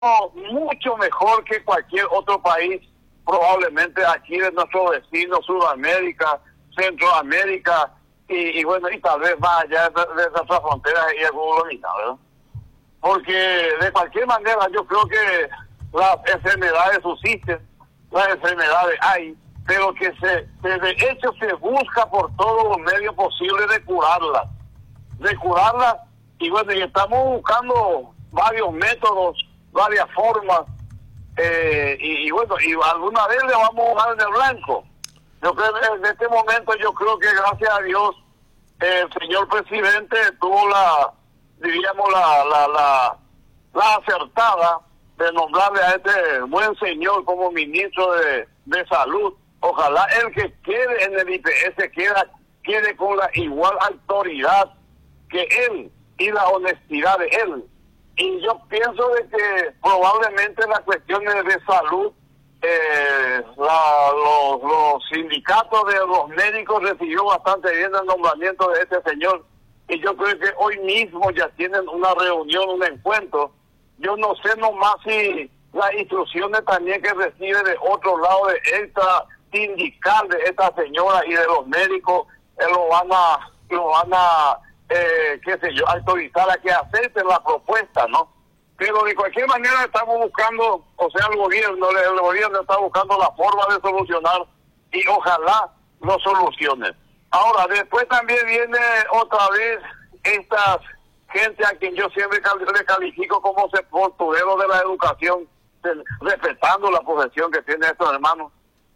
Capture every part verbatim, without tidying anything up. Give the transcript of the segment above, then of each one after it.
mucho mejor que cualquier otro país, probablemente aquí de nuestro vecino, Sudamérica, Centroamérica, y, y bueno, y tal vez más allá de, de nuestras fronteras y alguna ¿verdad? Porque de cualquier manera yo creo que las enfermedades subsisten, las enfermedades hay, pero que se, se de hecho se busca por todos los medios posibles de curarlas, de curarlas, y bueno, y estamos buscando varios métodos, varias formas, eh, y, y bueno, y alguna vez le vamos a dar en el blanco. Yo creo que en este momento, yo creo que gracias a Dios, eh, el señor presidente tuvo la, diríamos, la, la, la, la acertada de nombrarle a este buen señor como ministro de, de salud. Ojalá el que quede en el I P S quede, quede con la igual autoridad que él y la honestidad de él. Y yo pienso de que probablemente las cuestiones de salud, eh, la, los, los sindicatos de los médicos recibió bastante bien el nombramiento de este señor. Y yo creo que hoy mismo ya tienen una reunión, un encuentro. Yo no sé nomás si las instrucciones también que recibe de otro lado de esta sindical de esta señora y de los médicos, eh, lo van a, lo van a eh, qué sé yo, autorizar a que acepten la propuesta, ¿no? Pero de cualquier manera estamos buscando, o sea, el gobierno, el gobierno está buscando la forma de solucionar y ojalá lo solucione. Ahora, después también viene otra vez estas gente a quien yo siempre le califico como sepultureros de la educación, de, respetando la profesión que tienen estos hermanos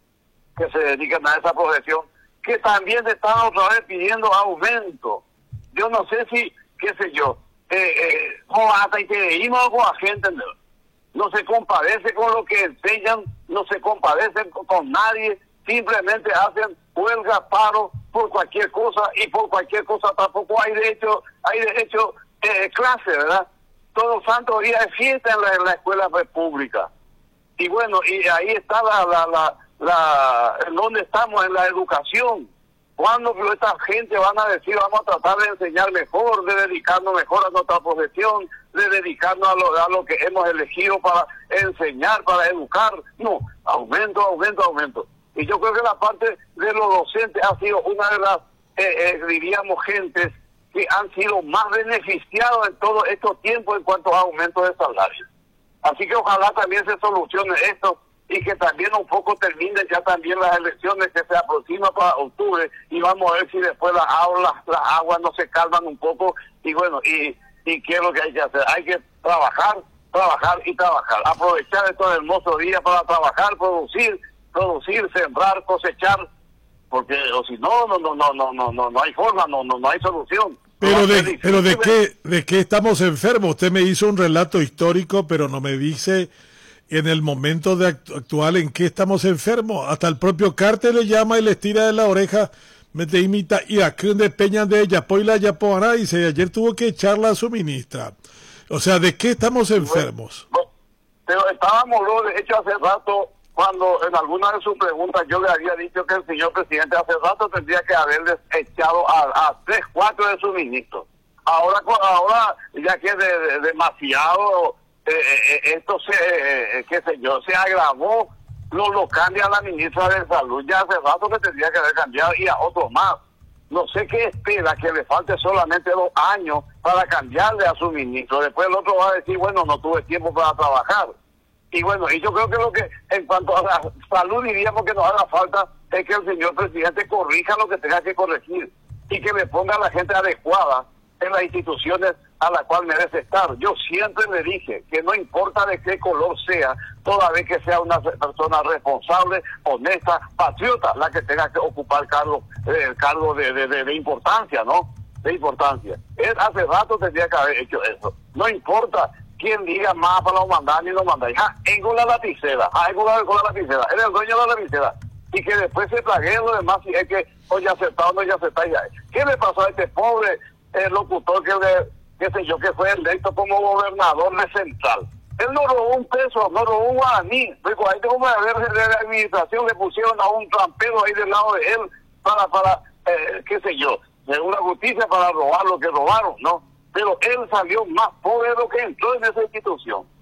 que se dedican a esa profesión, que también están otra vez pidiendo aumento. Yo no sé si, qué sé yo, eh, eh, como hasta y que veímos con la gente, no, no se compadece con lo que enseñan, no se compadecen con, con nadie, simplemente hacen huelga, paro por cualquier cosa, y por cualquier cosa tampoco hay derecho, hay derecho eh, clase, ¿verdad? Todos los santos días es fiesta en la, en la escuela pública. Y bueno, y ahí está la, la, la, la, en donde estamos en la educación. ¿Cuándo esta gente van a decir vamos a tratar de enseñar mejor, de dedicarnos mejor a nuestra profesión, de dedicarnos a lo, a lo que hemos elegido para enseñar, para educar? No, aumento, aumento, aumento. Y yo creo que la parte de los docentes ha sido una de las, eh, eh, diríamos, gentes que han sido más beneficiados en todos estos tiempos en cuanto a aumentos de salario. Así que ojalá también se solucione esto y que también un poco terminen ya también las elecciones que se aproximan para octubre, y vamos a ver si después las aguas, las aguas no se calman un poco, y bueno, y, y qué es lo que hay que hacer. Hay que trabajar, trabajar y trabajar, aprovechar estos hermosos días para trabajar, producir, producir, sembrar, cosechar, porque o si no, no, no, no, no, no, no, no hay forma, no, no, no hay solución. Pero de, pero de qué, de qué estamos enfermos. Usted me hizo un relato histórico, pero no me dice en el momento de actual en qué estamos enfermos. Hasta el propio Carter le llama y les tira de la oreja, me te imita, y aquí de Peña de Yapo y la Yapoana, dice, ayer tuvo que echarla a su ministra. O sea, ¿de qué estamos enfermos? Bueno, pero estábamos, de hecho, hace rato, cuando en alguna de sus preguntas yo le había dicho que el señor presidente hace rato tendría que haberles echado a, a tres, cuatro de sus ministros. Ahora, ahora ya que de, de, demasiado, eh, eh, esto se, eh, qué sé yo, se agravó, lo, lo cambia la ministra de Salud. Ya hace rato que tendría que haber cambiado, y a otros más. No sé qué espera, que le falte solamente dos años para cambiarle a su ministro. Después el otro va a decir, bueno, no tuve tiempo para trabajar. Y bueno, y yo creo que lo que, en cuanto a la salud, diríamos que nos haga falta es que el señor presidente corrija lo que tenga que corregir y que le ponga a la gente adecuada en las instituciones a la cual merece estar. Yo siempre le dije que no importa de qué color sea, toda vez que sea una persona responsable, honesta, patriota, la que tenga que ocupar cargo, eh, cargo de, de, de, de importancia, ¿no? De importancia. Él hace rato tendría que haber hecho eso. No importa quien diga más para los mandar ni los mandar. Ah, en con la lapicera, ah, en con la, con la lapicera, él es el dueño de la lapicera. Y que después se trague lo demás, si es que o ya aceptado o no ya aceptado. ¿Qué le pasó a este pobre eh, locutor que le, qué sé yo, que fue electo como gobernador de Central? Él no robó un peso, no robó un guaraní. Digo, ahí tengo que ver de la administración, le pusieron a un trampero ahí del lado de él para, para eh, qué sé yo, de una justicia para robar lo que robaron, ¿no? Pero él salió más pobre de lo que entró en esa institución.